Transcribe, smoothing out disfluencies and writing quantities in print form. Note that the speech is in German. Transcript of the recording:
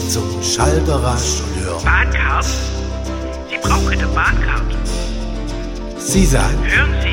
zum Schalter rasch und hör. Bahncard? Sie brauchen eine Bahncard. Sie sagen, Hören Sie.